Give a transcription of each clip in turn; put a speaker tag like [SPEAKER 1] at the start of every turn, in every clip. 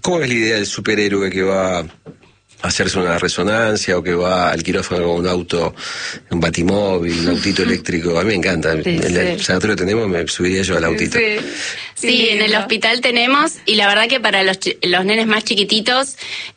[SPEAKER 1] ¿Cómo es la idea del superhéroe que va a hacerse una resonancia o que va al quirófano con un auto, un batimóvil, un autito eléctrico? A mí me encanta.
[SPEAKER 2] Sí,
[SPEAKER 1] en el sanatorio tenemos, me subiría yo al autito.
[SPEAKER 3] Sí, en el hospital tenemos, y la verdad que para los nenes más chiquititos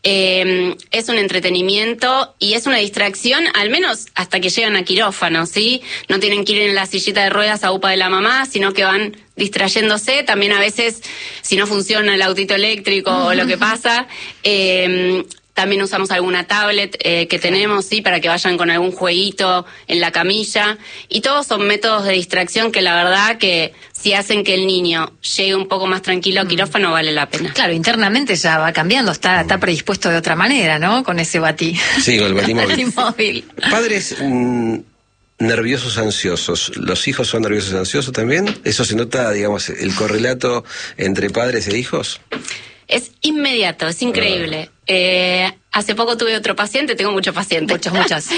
[SPEAKER 3] es un entretenimiento y es una distracción, al menos hasta que llegan a quirófano, ¿sí? No tienen que ir en la sillita de ruedas a UPA de la mamá, sino que van distrayéndose. También a veces, si no funciona el autito eléctrico o lo que pasa, también usamos alguna tablet que tenemos, sí, para que vayan con algún jueguito en la camilla. Y todos son métodos de distracción que la verdad que si hacen que el niño llegue un poco más tranquilo a quirófano, vale la pena.
[SPEAKER 2] Claro, internamente ya va cambiando, está predispuesto de otra manera, ¿no? Con ese
[SPEAKER 1] Sí, con el batimóvil.
[SPEAKER 2] batimóvil.
[SPEAKER 1] Padres nerviosos, ansiosos. ¿Los hijos son nerviosos, ansiosos también? ¿Eso se nota, digamos, el correlato entre padres e hijos?
[SPEAKER 3] Es inmediato, es increíble. Hace poco tuve otro paciente, tengo muchos pacientes.
[SPEAKER 2] Muchos.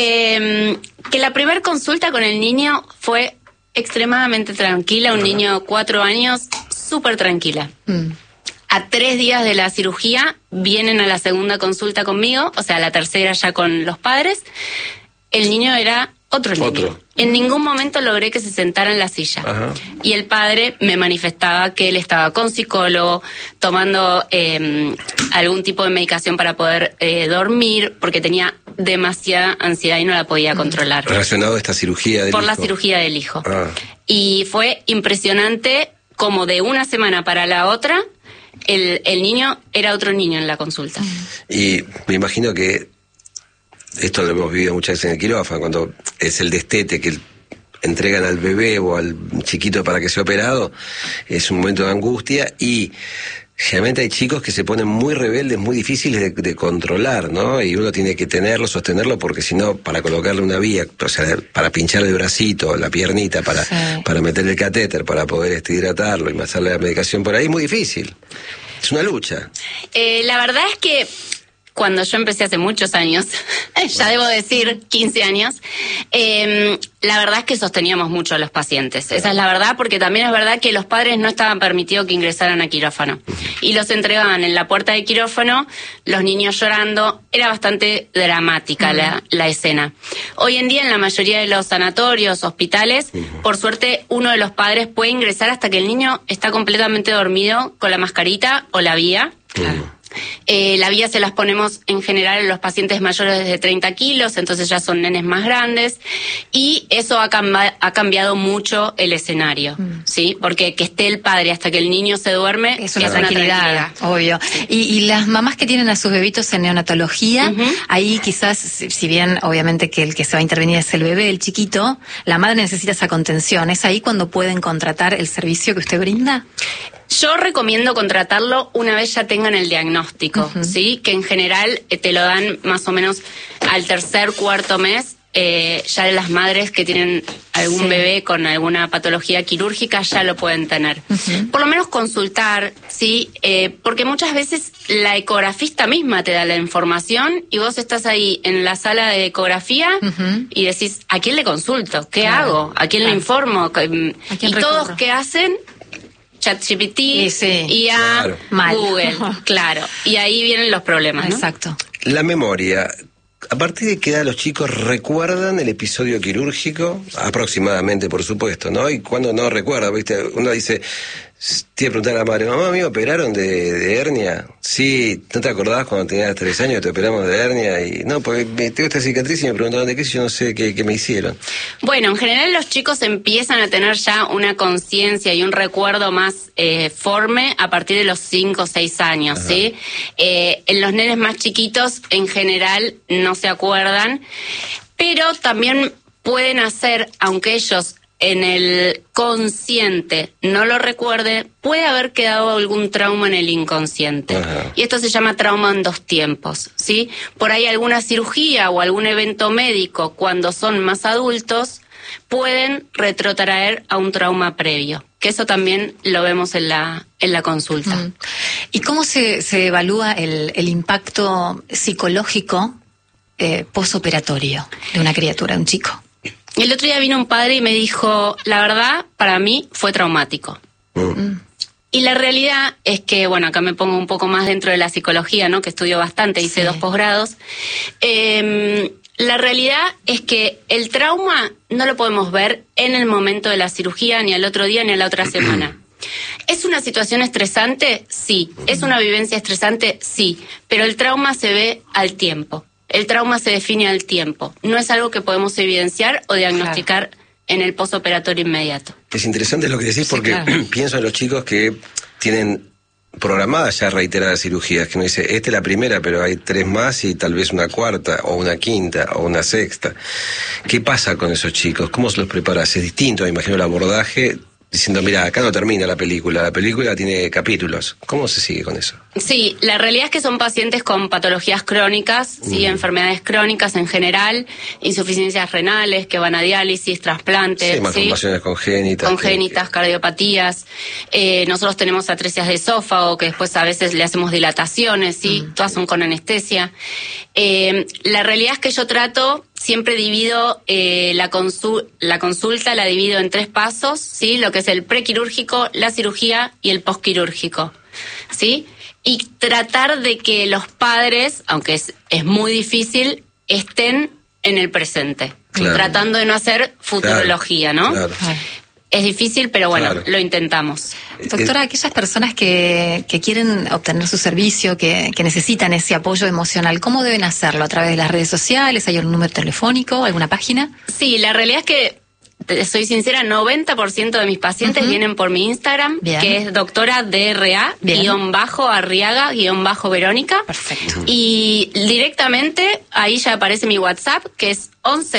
[SPEAKER 3] Que la primera consulta con el niño fue extremadamente tranquila, un niño de 4 años, súper tranquila. A 3 días de la cirugía vienen a la segunda consulta conmigo, o sea, la tercera ya con los padres. El niño era otro niño. En ningún momento logré que se sentara en la silla. Ajá. Y el padre me manifestaba que él estaba con psicólogo, tomando algún tipo de medicación para poder dormir, porque tenía demasiada ansiedad y no la podía controlar.
[SPEAKER 1] ¿Relacionado a esta cirugía del hijo?
[SPEAKER 3] Por la cirugía del hijo. Y fue impresionante como de una semana para la otra, el niño era otro niño en la consulta.
[SPEAKER 1] Y me imagino que esto lo hemos vivido muchas veces en el quirófano, cuando es el destete que entregan al bebé o al chiquito para que sea operado, es un momento de angustia y generalmente hay chicos que se ponen muy rebeldes, muy difíciles de controlar, ¿no? Y uno tiene que tenerlo, sostenerlo, porque si no, para colocarle una vía, o sea, para pinchar el bracito, la piernita, para meterle el catéter, para poder hidratarlo y pasarle la medicación por ahí, es muy difícil. Es una lucha.
[SPEAKER 3] La verdad es que cuando yo empecé hace muchos años, ya debo decir 15 años, la verdad es que sosteníamos mucho a los pacientes. Esa es la verdad, porque también es verdad que los padres no estaban permitidos que ingresaran a quirófano. Y los entregaban en la puerta de quirófano, los niños llorando. Era bastante dramática la escena. Hoy en día en la mayoría de los sanatorios, hospitales, por suerte uno de los padres puede ingresar hasta que el niño está completamente dormido con la mascarita o la vía. La vía se las ponemos en general en los pacientes mayores de 30 kilos, entonces ya son nenes más grandes, y eso ha cambiado mucho el escenario, ¿sí? Porque que esté el padre hasta que el niño se duerme
[SPEAKER 2] es una tranquilidad, obvio. Y las mamás que tienen a sus bebitos en neonatología, ahí quizás, si bien obviamente que el que se va a intervenir es el bebé, el chiquito, la madre necesita esa contención. ¿Es ahí cuando pueden contratar el servicio que usted brinda?
[SPEAKER 3] Yo recomiendo contratarlo una vez ya tengan el diagnóstico, ¿sí? Que en general te lo dan más o menos al 3.er, 4.er mes. Ya las madres que tienen algún bebé con alguna patología quirúrgica ya lo pueden tener. Por lo menos consultar, ¿sí? Porque muchas veces la ecografista misma te da la información y vos estás ahí en la sala de ecografía y decís, ¿a quién le consulto? ¿Qué hago? ¿A quién le informo? Y todos que hacen ChatGPT, IA, Google, claro. Y ahí vienen los problemas, ¿no?
[SPEAKER 2] Exacto.
[SPEAKER 1] La memoria. ¿A partir de qué edad los chicos recuerdan el episodio quirúrgico? Aproximadamente, por supuesto, ¿no? Y cuando no recuerda, ¿viste? Uno dice, te iba a preguntar a la madre, mamá, ¿me operaron de hernia? Sí, ¿no te acordabas cuando tenías 3 años te operamos de hernia? Y no, porque tengo esta cicatriz y me preguntaron de qué, si yo no sé qué me hicieron.
[SPEAKER 3] Bueno, en general los chicos empiezan a tener ya una conciencia y un recuerdo más forme a partir de los 5 o 6 años, ¿sí? En los nenes más chiquitos, en general, no se acuerdan, pero también pueden hacer, aunque ellos en el consciente no lo recuerde, puede haber quedado algún trauma en el inconsciente. Y esto se llama trauma en 2 tiempos, ¿sí? Por ahí alguna cirugía o algún evento médico, cuando son más adultos, pueden retrotraer a un trauma previo, que eso también lo vemos en la consulta.
[SPEAKER 2] ¿Y cómo se evalúa el impacto psicológico postoperatorio de una criatura, de un chico?
[SPEAKER 3] El otro día vino un padre y me dijo, la verdad, para mí fue traumático. Y la realidad es que, bueno, acá me pongo un poco más dentro de la psicología, ¿no? Que estudio bastante, hice 2 posgrados. La realidad es que el trauma no lo podemos ver en el momento de la cirugía, ni al otro día, ni a la otra semana. ¿Es una situación estresante? Sí. ¿Es una vivencia estresante? Sí. Pero el trauma se ve al tiempo. El trauma se define al tiempo. No es algo que podemos evidenciar o diagnosticar en el postoperatorio inmediato.
[SPEAKER 1] Es interesante lo que decís porque pienso en los chicos que tienen programadas ya reiteradas cirugías, que uno dice, esta es la primera, pero hay 3 más y tal vez una cuarta, o una quinta, o una sexta. ¿Qué pasa con esos chicos? ¿Cómo se los preparas? Es distinto, me imagino, el abordaje, diciendo, mira, acá no termina la película tiene capítulos. ¿Cómo se sigue con eso?
[SPEAKER 3] Sí, la realidad es que son pacientes con patologías crónicas, sí, enfermedades crónicas en general, insuficiencias renales que van a diálisis, trasplantes,
[SPEAKER 1] sí, malformaciones congénitas,
[SPEAKER 3] cardiopatías. Nosotros tenemos atresias de esófago que después a veces le hacemos dilataciones, sí, todas son con anestesia. La realidad es que yo siempre divido la consulta la divido en 3 pasos, sí, lo que es el prequirúrgico, la cirugía y el posquirúrgico, sí. Y tratar de que los padres, aunque es muy difícil, estén en el presente, tratando de no hacer futurología, ¿no? Claro. Es difícil, pero bueno, lo intentamos.
[SPEAKER 2] Doctora, aquellas personas que quieren obtener su servicio, que necesitan ese apoyo emocional, ¿cómo deben hacerlo? ¿A través de las redes sociales? ¿Hay un número telefónico? ¿Alguna página?
[SPEAKER 3] Sí, la realidad es que, soy sincera, 90% de mis pacientes vienen por mi Instagram, que es doctora DRA, _Arriaga, _Verónica.
[SPEAKER 2] Perfecto.
[SPEAKER 3] Y directamente ahí ya aparece mi WhatsApp, que es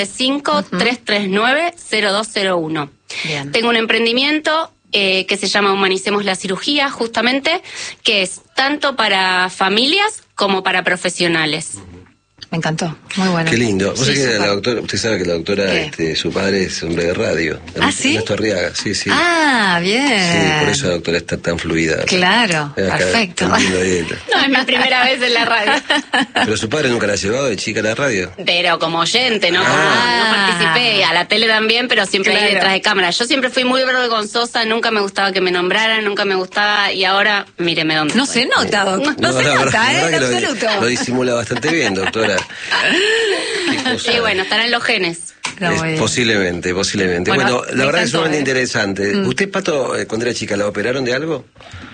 [SPEAKER 3] 1153390201.
[SPEAKER 2] Bien.
[SPEAKER 3] Tengo un emprendimiento que se llama Humanicemos la Cirugía, justamente, que es tanto para familias como para profesionales.
[SPEAKER 2] Me encantó, muy bueno.
[SPEAKER 1] Qué lindo. Usted sabe que la doctora, su padre es hombre de radio.
[SPEAKER 2] ¿Sí?
[SPEAKER 1] Ernesto Arriaga, sí.
[SPEAKER 2] Ah, bien.
[SPEAKER 1] Sí, por eso la doctora está tan fluida.
[SPEAKER 2] Claro, perfecto.
[SPEAKER 3] No, es mi primera vez en la radio.
[SPEAKER 1] Pero su padre nunca la ha llevado de chica a la radio.
[SPEAKER 3] Pero como oyente, ¿no? No participé, a la tele también, pero siempre ahí detrás de cámara. Yo siempre fui muy vergonzosa, nunca me gustaba que me nombraran, nunca me gustaba, y ahora, míreme dónde
[SPEAKER 2] No se nota, doctor. No se nota, en absoluto.
[SPEAKER 1] Lo disimula bastante bien, doctora.
[SPEAKER 3] Sí, bueno, estarán los genes.
[SPEAKER 1] Posiblemente. Bueno, la verdad es sumamente interesante. ¿Usted, Pato, cuando era chica, la operaron de algo?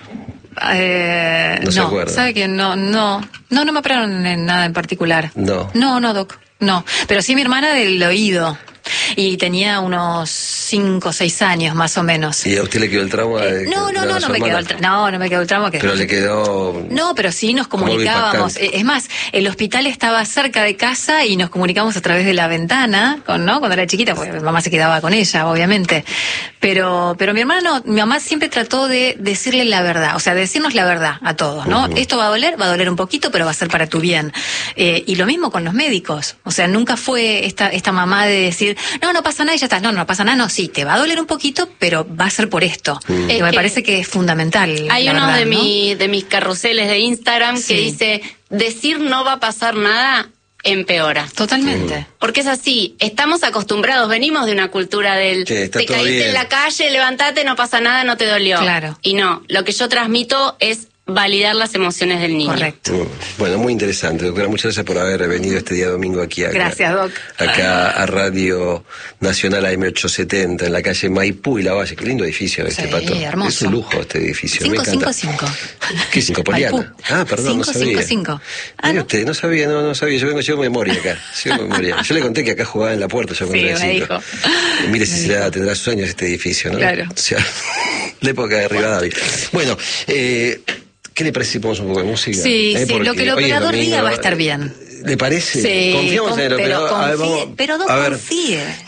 [SPEAKER 2] No se acuerda. ¿Sabe que no me operaron en nada en particular?
[SPEAKER 1] No,
[SPEAKER 2] Doc, no. Pero sí mi hermana del oído. Y tenía unos 5 o 6 años más o menos.
[SPEAKER 1] ¿Y a usted le quedó el trauma?
[SPEAKER 2] No me quedó el trauma. No me quedó el trauma.
[SPEAKER 1] Pero le quedó...
[SPEAKER 2] No, pero sí nos comunicábamos. Es más, el hospital estaba cerca de casa y nos comunicábamos a través de la ventana, cuando era chiquita, porque mi mamá se quedaba con ella, obviamente. Pero mi mamá siempre trató de decirle la verdad, o sea, decirnos la verdad a todos, ¿no? Esto va a doler un poquito, pero va a ser para tu bien. Y lo mismo con los médicos. O sea, nunca fue esta mamá de decir, no pasa nada y ya está. No pasa nada, no, sí, te va a doler un poquito, pero va a ser por esto. Y me parece que es fundamental.
[SPEAKER 3] Hay uno de mis carruseles de Instagram que dice, decir no va a pasar nada empeora.
[SPEAKER 2] Totalmente.
[SPEAKER 3] Porque es así, estamos acostumbrados, venimos de una cultura del te caíste en la calle, levantate, no pasa nada, no te dolió.
[SPEAKER 2] Claro.
[SPEAKER 3] Y no, lo que yo transmito es validar las emociones del niño.
[SPEAKER 2] Correcto.
[SPEAKER 1] Bueno, muy interesante, doctora. Muchas gracias por haber venido este día domingo aquí.
[SPEAKER 2] Gracias, Doc.
[SPEAKER 1] Acá a Radio Nacional AM870, en la calle Maipú y La Valle. Qué lindo edificio Pato.
[SPEAKER 2] Hermoso.
[SPEAKER 1] Es un lujo este edificio.
[SPEAKER 2] 555.
[SPEAKER 1] ¿Qué 5? Poliana. Perdón, no sabía.
[SPEAKER 2] 555.
[SPEAKER 1] Mire usted, no sabía. Yo llevo memoria acá. Yo le conté que acá jugaba en la puerta yo cuando era chico. Mire si tendrá sueños este edificio, ¿no?
[SPEAKER 2] Claro.
[SPEAKER 1] O sea, la época de Rivadavia. Bueno, ¿qué le parece si ponemos un poco de música?
[SPEAKER 2] Sí, lo que el operador diga va a estar bien.
[SPEAKER 1] ¿Le parece?
[SPEAKER 2] Sí,
[SPEAKER 1] Confiamos en el operador.
[SPEAKER 2] Pero confíe.